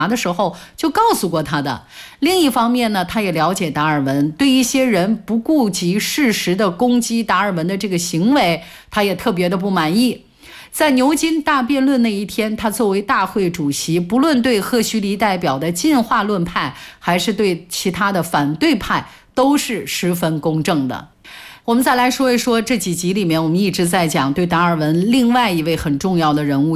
的时候就告诉过他的。另一方面呢，他也了解达尔文，对一些人不顾及事实的攻击达尔文的这个行为，他也特别的不满意。在牛津大辩论那一天，他作为大会主席，不论对赫胥黎代表的进化论派，还是对其他的反对派，都是十分公正的。我们再来说一说这几集里面，我们一直在讲对达尔文另外一位很重要的人物，